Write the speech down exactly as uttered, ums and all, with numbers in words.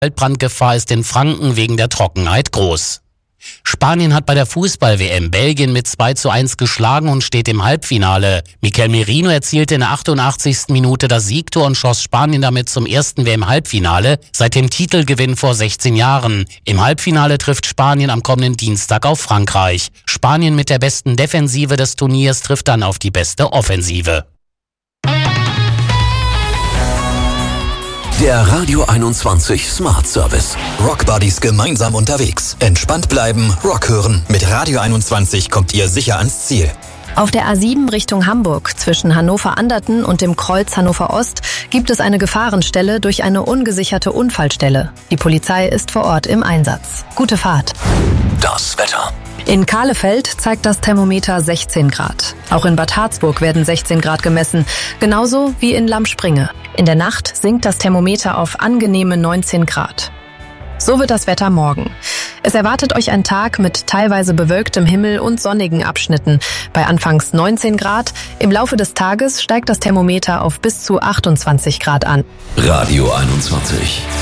Waldbrandgefahr ist in Franken wegen der Trockenheit groß. Spanien hat bei der Fußball-W M Belgien mit zwei zu eins geschlagen und steht im Halbfinale. Mikel Merino erzielte in der achtundachtzigsten Minute das Siegtor und schoss Spanien damit zum ersten W M-Halbfinale seit dem Titelgewinn vor sechzehn Jahren. Im Halbfinale trifft Spanien am kommenden Dienstag auf Frankreich. Spanien mit der besten Defensive des Turniers trifft dann auf die beste Offensive. Der Radio einundzwanzig Smart Service. Rock Buddies gemeinsam unterwegs. Entspannt bleiben, Rock hören. Mit Radio einundzwanzig kommt ihr sicher ans Ziel. Auf der A sieben Richtung Hamburg zwischen Hannover-Anderten und dem Kreuz Hannover-Ost gibt es eine Gefahrenstelle durch eine ungesicherte Unfallstelle. Die Polizei ist vor Ort im Einsatz. Gute Fahrt. Das Wetter. In Kahlefeld zeigt das Thermometer sechzehn Grad. Auch in Bad Harzburg werden sechzehn Grad gemessen, genauso wie in Lammspringe. In der Nacht sinkt das Thermometer auf angenehme neunzehn Grad. So wird das Wetter morgen. Es erwartet euch ein Tag mit teilweise bewölktem Himmel und sonnigen Abschnitten. Bei anfangs neunzehn Grad, im Laufe des Tages steigt das Thermometer auf bis zu achtundzwanzig Grad an. Radio einundzwanzig.